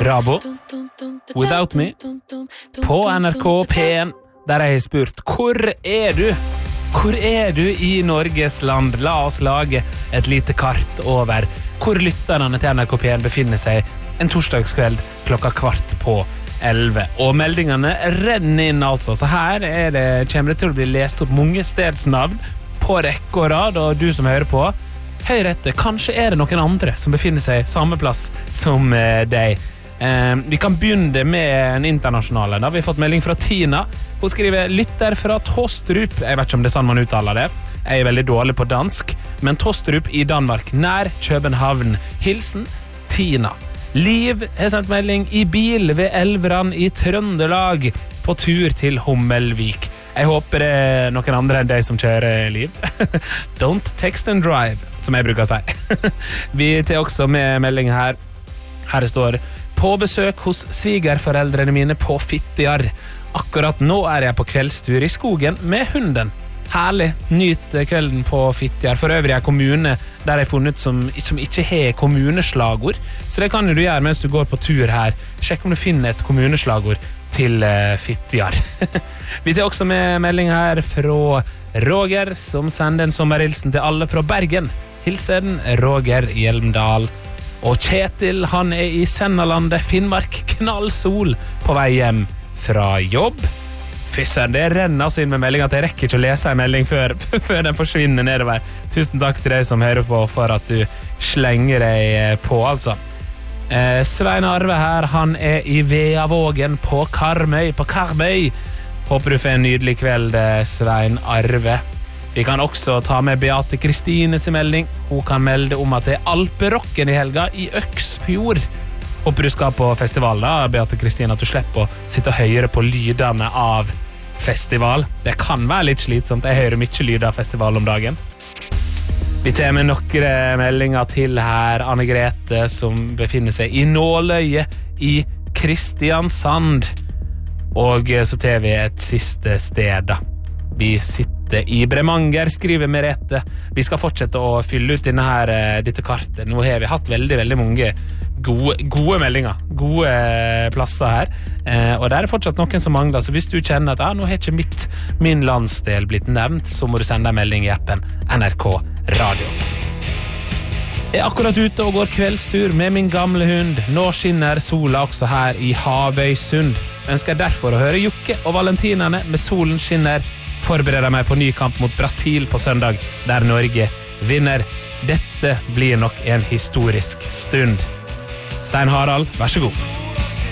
Rabo, Without Me, på NRK P1, der jeg har spurt, hvor du? Hvor du i Norges land? La oss lage et lite kart over hvor lytterne til NRK P1 befinner seg en torsdagskveld klokka 11:15. Og meldingene renner inn altså, så her kommer det til å bli lest opp mange stedsnavn på rekke og rad, og du som hører på, hør etter, kanskje det noen andre som befinner seg samme plass som deg. Vi kan begynne med en internasjonal. Da har vi fått melding fra Tina. Hun skriver, lytter fra Tostrup. Jeg vet ikke om det sånn man uttaler det. Jeg veldig dårlig på dansk, men Tostrup i Danmark, nær København. Hilsen Tina. Liv har sendt melding i bil ved Elveran i Trøndelag på tur til Hommelvik. Jeg håper det noen andre enn deg som kjører, Liv. Don't text and drive, som jeg bruker å si. Vi tar også med melding her. Her står, på besøk hos svigerforeldrene mine på Fitjar. Akkurat nå jeg på kveldstur i skogen med hunden. Herlig, nyt kvelden på Fitjar. For øvrig kommune der jeg funnet som ikke har kommuneslagord. Så det kan du gjøre mens du går på tur her. Sjekk om du finner et kommuneslagord til Fitjar. Vi tar også med melding her fra Roger, som sender en sommerhilsen til alle fra Bergen. Hilsen Roger Hjelmdal. Og Kjetil, han i Sennalandet, Finnmark, knallsol på vei hjem fra jobb. Fyssen, det renner oss inn med melding at jeg rekker ikke å lese en melding før den forsvinner nedover. Tusen takk til deg som hører på for at du slenger deg på, altså. Svein Arve her, han i Veavågen på Karmøy. Håper du får en nydelig kveld, Svein Arve. Vi kan også ta med Beate Kristines melding. Hun kan melde om at det Alperocken i helga i Øksfjord. Håper du skal på festival da, Beate Kristine, at du slipper å sitte og høre på lydene av festival. Det kan være litt slitsomt, jeg hører mye lyd av festival om dagen. Vi tar med noen meldinger til her. Anne Grete, som befinner seg i Nåløye i Kristiansand. Og så tar vi et siste sted da. Vi sitter i Bremanger, skriver Merete. Vi skal fortsette å fylle ut dette kartet. Nå har vi hatt veldig, veldig mange gode meldinger, gode plasser her. Og det fortsatt noen som mangler, så hvis du kjenner at nå har ikke min landsdel blitt nevnt, så må du sende en melding i appen NRK Radio. Jeg akkurat ute og går kveldstur med min gamle hund. Nå skinner sola også her i Havøysund. Ønsker derfor å høre Jokke og Valentinerne med Solen skinner. Forbereder meg på ny kamp mot Brasil på søndag, der Norge vinner. Dette blir nok en historisk stund. Stein Harald, vær så god.